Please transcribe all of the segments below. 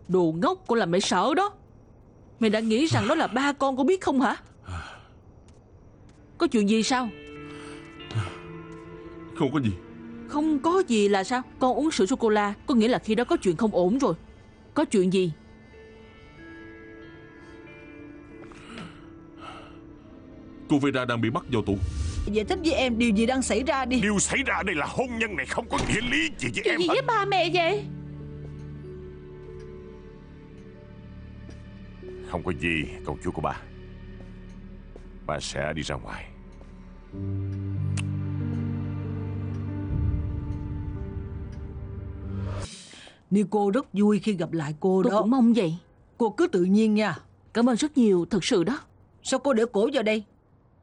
Đồ ngốc, con làm mẹ sợ đó. Mày đã nghĩ rằng đó là ba con biết không hả? Có chuyện gì sao? Không có gì. Không có gì là sao? Con uống sữa sô-cô-la có nghĩa là khi đó có chuyện không ổn rồi. Có chuyện gì? Cô Vera đang bị bắt vào tù. Giải thích với em điều gì đang xảy ra đi. Điều xảy ra đây là hôn nhân này không có nghĩa lý gì với Chuyện em gì hết. với ba mẹ vậy? Không có gì, công chúa của ba. Ba sẽ đi ra ngoài. Nico rất vui khi gặp lại cô Tôi đó. cũng mong vậy. Cô cứ tự nhiên nha. Cảm ơn rất nhiều, thật sự đó. Sao cô để cổ vào đây?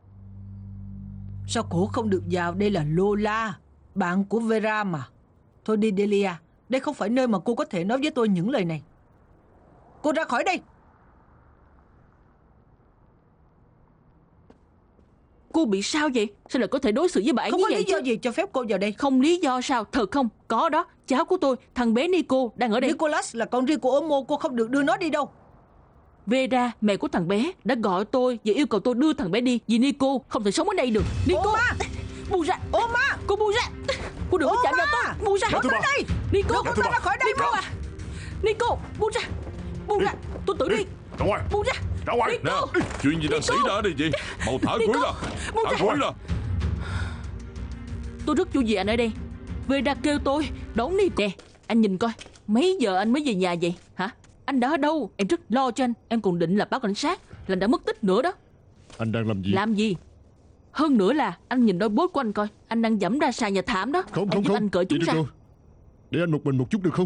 Sao cổ không được vào? Đây là Lola, bạn của Vera mà. Thôi đi Delia, đây không phải nơi mà cô có thể nói với tôi những lời này. Cô ra khỏi đây. Cô bị sao vậy? Sao lại có thể đối xử với bà ấy Không như có vậy lý do chứ? gì cho phép cô vào đây. Không lý do sao? Thật không? Có đó. Cháu của tôi, thằng bé Nico đang ở đây. Nicholas là con riêng của Omo, cô không được đưa nó đi đâu. Vera, mẹ của thằng bé, đã gọi tôi và yêu cầu tôi đưa thằng bé đi vì Nico không thể sống ở đây được. Nico, Oma! buông ra. Oma! Cô buông ra. Cô đừng có chạm vào tôi. Buông ra. Dạ, thưa Ra bà. đây. Nico, Đưa con ta ra khỏi đây. Nico à. Nico, buông ra. Buông ra. Tôi tự đi. Ra ngoài. Buông ra. Ra ngoài. Nè, chuyện gì đang xảy ra ở đây vậy? Mau thả Nico, Quỷ ra. buông Thả ra. Quỷ ra. Tôi rất vui vì anh ở đây. Vera kêu tôi đón Nico. Nè, anh nhìn coi, mấy giờ anh mới về nhà vậy hả? Anh đã ở đâu? Em rất lo cho anh. Em còn định là báo cảnh sát là anh đã mất tích nữa đó. Anh đang làm gì? Làm gì? Hơn nữa là anh nhìn đôi bốt của anh coi, anh đang dẫm ra sàn nhà thảm đó. Không Em không giúp không. anh cởi chúng Vậy ra. được rồi. Để anh một mình một chút được không?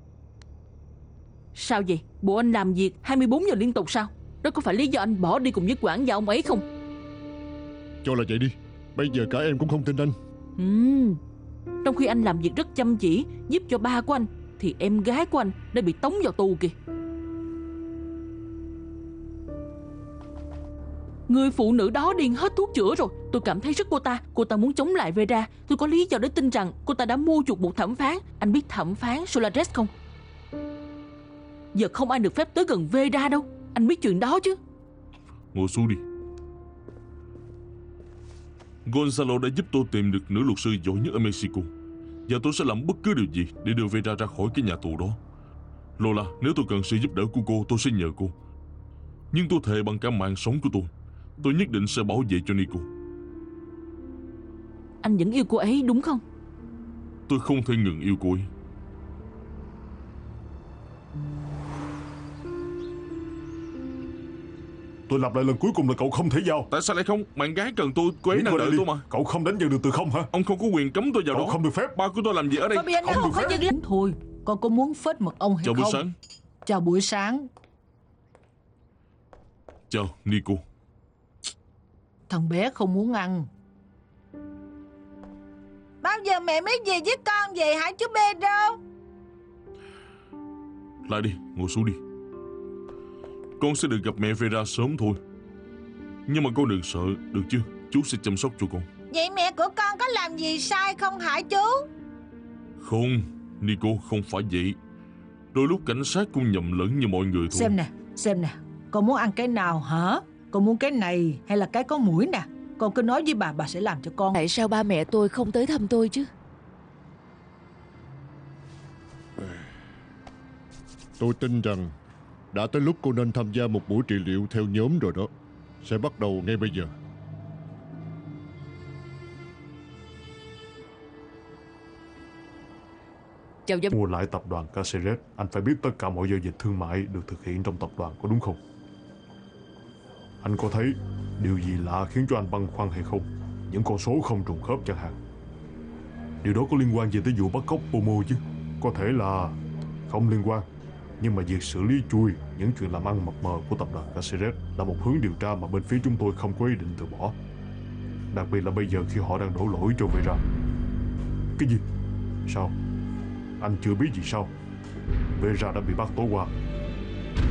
Sao vậy? Bộ anh làm việc 24 giờ liên tục sao? Đó có phải lý do anh bỏ đi cùng với quản và ông ấy không? Cho là vậy đi. Bây giờ cả em cũng không tin anh. Trong khi anh làm việc rất chăm chỉ giúp cho ba của anh, thì em gái của anh đã bị tống vào tù kìa. Người phụ nữ đó điên hết thuốc chữa rồi. Tôi cảm thấy rất cô ta muốn chống lại Vera. Tôi có lý do để tin rằng cô ta đã mua chuộc một thẩm phán. Anh biết thẩm phán Solares không? Giờ không ai được phép tới gần Vera đâu. Anh biết chuyện đó chứ? Ngồi xuống đi. Gonzalo đã giúp tôi tìm được nữ luật sư giỏi nhất ở Mexico. Và tôi sẽ làm bất cứ điều gì để đưa Vera ra khỏi cái nhà tù đó. Lola, nếu tôi cần sự giúp đỡ của cô, tôi sẽ nhờ cô. Nhưng tôi thề bằng cả mạng sống của tôi nhất định sẽ bảo vệ cho Nico. Anh vẫn yêu cô ấy đúng không? Tôi không thể ngừng yêu cô ấy. Tôi lặp lại lần cuối cùng là cậu không thể vào. Tại sao lại không? Bạn gái cần tôi, cô ấy đang đợi tôi mà. Cậu không đánh vào được từ không hả? Ông không có quyền cấm tôi vào Cậu đó. không được phép. Ba của tôi làm gì ở đây? Fabian Không không được phải phép. dừng lại. Thôi, con có muốn phết mật ong hay Chào không? buổi sáng. Chào buổi sáng. Chào Nico. Thằng bé không muốn ăn. Bao giờ mẹ mới về với con vậy hả chú Pedro? Lại đi, ngồi xuống đi. Con sẽ được gặp mẹ Vera sớm thôi. Nhưng mà con đừng sợ, được chưa? Chú sẽ chăm sóc cho con. Vậy mẹ của con có làm gì sai không hả chú? Không, Nico, không phải vậy. Đôi lúc cảnh sát cũng nhầm lẫn như mọi người thôi. Xem nè, con muốn ăn cái nào hả? Con muốn cái này hay là cái có mũi nè? Con cứ nói với bà sẽ làm cho con. Tại sao ba mẹ tôi không tới thăm tôi chứ? Tôi tin rằng đã tới lúc cô nên tham gia một buổi trị liệu theo nhóm rồi đó. Sẽ bắt đầu ngay bây giờ. Chào giám. Mua lại tập đoàn Caceres, anh phải biết tất cả mọi giao dịch thương mại được thực hiện trong tập đoàn, có đúng không? Anh có thấy điều gì lạ khiến cho anh băn khoăn hay không? Những con số không trùng khớp chẳng hạn. Điều đó có liên quan gì tới vụ bắt cóc Pomo chứ? Có thể là không liên quan, nhưng mà việc xử lý chui những chuyện làm ăn mập mờ của tập đoàn Caceres là một hướng điều tra mà bên phía chúng tôi không có ý định từ bỏ. Đặc biệt là bây giờ khi họ đang đổ lỗi cho Vera. Cái gì? Sao? Anh chưa biết gì sao? Vera đã bị bắt tối qua